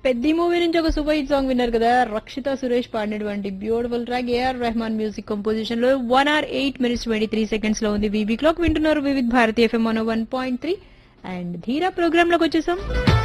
పెద్ద మూవీ నుంచి ఒక సూపర్ హిట్ సాంగ్ విన్నారు కదా, రక్షిత సురేష్ పాడినటువంటి beautiful track AR Rahman music composition లో 1 hour 8 minutes 23 seconds లో ఉంది. వీబీ క్లాక్ వింటున్నారు వివిధ్ భారతి FM 101.3 అండ్ ధీరా ప్రోగ్రామ్ లోకి వచ్చేసాం.